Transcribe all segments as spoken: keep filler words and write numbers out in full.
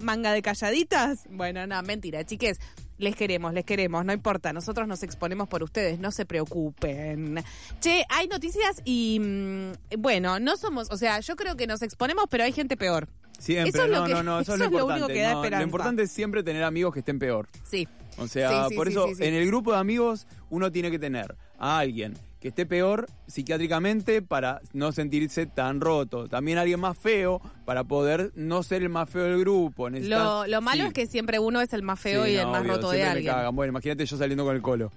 manga de calladitas. Bueno, no, mentira, chiques. Les queremos, les queremos, no importa. Nosotros nos exponemos por ustedes, no se preocupen. Che, hay noticias y, mmm, bueno, no somos, o sea, yo creo que nos exponemos, pero hay gente peor. Siempre, eso es no, lo que, no, no, eso, eso es lo importante. Lo, único que da no, esperanza. Lo importante es siempre tener amigos que estén peor. Sí. O sea, sí, sí, por sí, eso sí, sí. en el grupo de amigos uno tiene que tener a alguien que esté peor psiquiátricamente para no sentirse tan roto. También alguien más feo para poder no ser el más feo del grupo. Necesitas, lo, lo malo sí. es que siempre uno es el más feo sí, y no, el más obvio, roto de alguien. Me cagan. Bueno, imagínate yo saliendo con el Colo.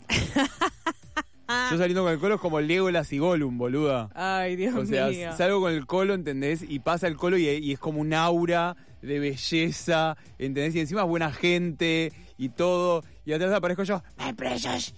Yo saliendo con el Colo es como Legolas y Gollum, boluda. Ay, Dios o sea, mío. salgo con el Colo, ¿entendés? Y pasa el Colo y, y es como un aura de belleza, ¿entendés? Y encima es buena gente y todo. Y atrás aparezco yo, ¡my precious!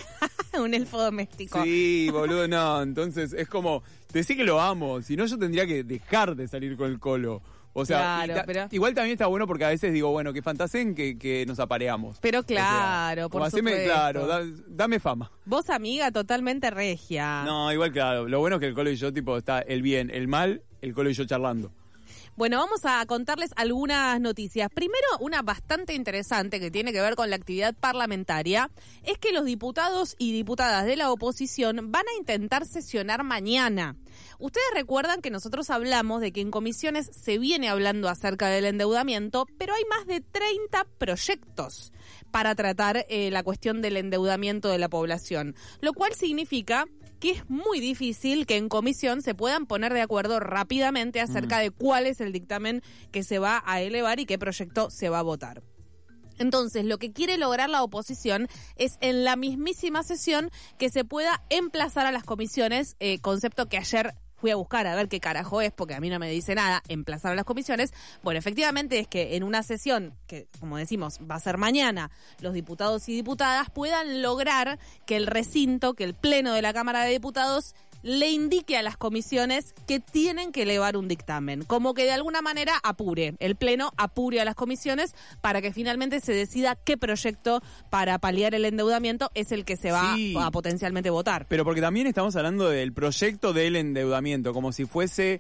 Un elfo doméstico. Sí, boludo, no. Entonces es como, te sé que lo amo. Si no, yo tendría que dejar de salir con el Colo. O sea, claro, ta- pero... igual también está bueno porque a veces digo, bueno, que fantaseen que, que nos apareamos. Pero claro, o sea, por haceme, supuesto. claro, da, dame fama. Vos, amiga, totalmente regia. No, igual claro. Lo bueno es que el Colo y yo, tipo, está el bien, el mal, el Colo y yo charlando. Bueno, vamos a contarles algunas noticias. Primero, una bastante interesante que tiene que ver con la actividad parlamentaria, es que los diputados y diputadas de la oposición van a intentar sesionar mañana. Ustedes recuerdan que nosotros hablamos de que en comisiones se viene hablando acerca del endeudamiento, pero hay más de treinta proyectos para tratar eh, la cuestión del endeudamiento de la población, lo cual significa que es muy difícil que en comisión se puedan poner de acuerdo rápidamente acerca mm. de cuál es el dictamen que se va a elevar y qué proyecto se va a votar. Entonces, lo que quiere lograr la oposición es en la mismísima sesión que se pueda emplazar a las comisiones, eh, concepto que ayer fui a buscar a ver qué carajo es, porque a mí no me dice nada, emplazar a las comisiones. Bueno, efectivamente es que en una sesión, que como decimos, va a ser mañana, los diputados y diputadas puedan lograr que el recinto, que el pleno de la Cámara de Diputados le indique a las comisiones que tienen que elevar un dictamen, como que de alguna manera apure, el pleno apure a las comisiones para que finalmente se decida qué proyecto para paliar el endeudamiento es el que se va sí, a potencialmente votar. Pero porque también estamos hablando del proyecto del endeudamiento, como si fuese,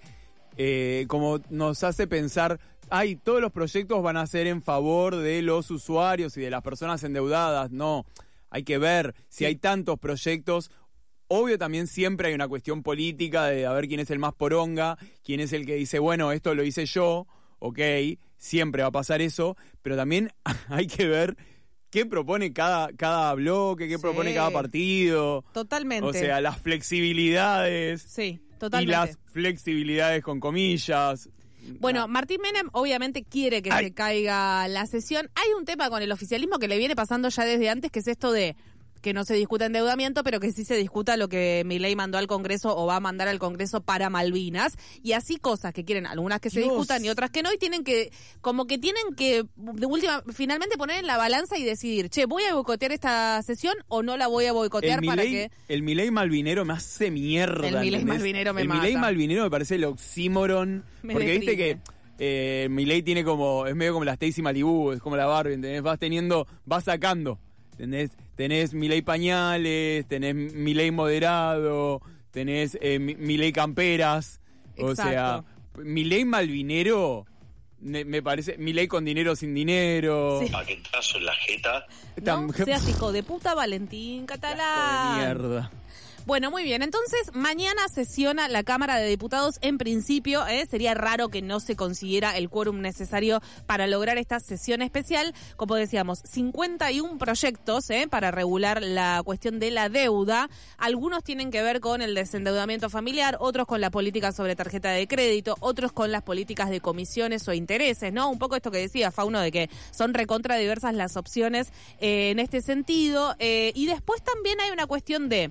eh, como nos hace pensar, ay, todos los proyectos van a ser en favor de los usuarios y de las personas endeudadas. No, hay que ver si sí. hay tantos proyectos. Obvio también siempre hay una cuestión política de a ver quién es el más poronga, quién es el que dice, bueno, esto lo hice yo, ok, siempre va a pasar eso, pero también hay que ver qué propone cada, cada bloque, qué sí. propone cada partido. Totalmente. O sea, las flexibilidades. Sí, totalmente. Y las flexibilidades con comillas. Bueno, no. Martín Menem obviamente quiere que Ay. se caiga la sesión. Hay un tema con el oficialismo que le viene pasando ya desde antes, que es esto de que no se discuta endeudamiento, pero que sí se discuta lo que Milei mandó al Congreso o va a mandar al Congreso para Malvinas, y así cosas que quieren, algunas que se Dios. discutan y otras que no, y tienen que, como que tienen que, de última, finalmente poner en la balanza y decidir, che, ¿voy a boicotear esta sesión o no la voy a boicotear el para Milei, que... El Milei malvinero me hace mierda. El Milei malvinero me el mata. El Milei malvinero me parece el oxímoron, me porque deprime. viste que eh, Milei tiene como, es medio como la Stacy Malibu, es como la Barbie, ¿entendés? Vas teniendo, vas sacando. ¿Entendés? Tenés Milei pañales, tenés Milei moderado, tenés eh, Milei camperas. Exacto. O sea, Milei malvinero, me, me parece, Milei con dinero sin dinero. Sí. Paquetazo en la jeta. No seas hijo de puta, Valentín Catalán. De mierda. Bueno, muy bien. Entonces, mañana sesiona la Cámara de Diputados. En principio, ¿eh? sería raro que no se consiguiera el quórum necesario para lograr esta sesión especial. Como decíamos, cincuenta y uno proyectos ¿eh? para regular la cuestión de la deuda. Algunos tienen que ver con el desendeudamiento familiar, otros con la política sobre tarjeta de crédito, otros con las políticas de comisiones o intereses, ¿no? Un poco esto que decía Fauno de que son recontra diversas las opciones eh, en este sentido. Eh, y después también hay una cuestión de...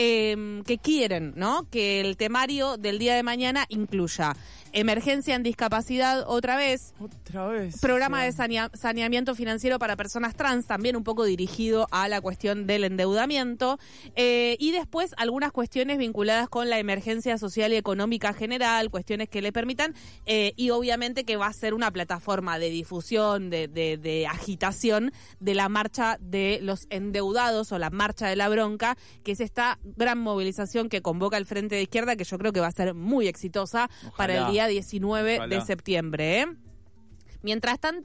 Eh, que quieren, ¿no? Que el temario del día de mañana incluya emergencia en discapacidad otra vez, otra vez, programa sí. de sanea- saneamiento financiero para personas trans, también un poco dirigido a la cuestión del endeudamiento, eh, y después algunas cuestiones vinculadas con la emergencia social y económica general, cuestiones que le permitan, eh, y obviamente que va a ser una plataforma de difusión, de, de, de agitación de la marcha de los endeudados o la marcha de la bronca, que es esta gran movilización que convoca el Frente de Izquierda, que yo creo que va a ser muy exitosa. Ojalá. Para el día diecinueve Ojalá. De septiembre. ¿eh? Mientras tanto,